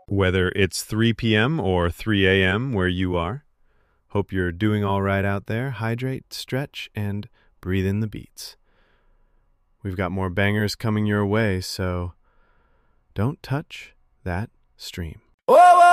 Whether it's 3 p.m. or 3 a.m. where you are, hope you're doing all right out there. Hydrate, stretch, and breathe in the beats. We've got more bangers coming your way, so don't touch that stream.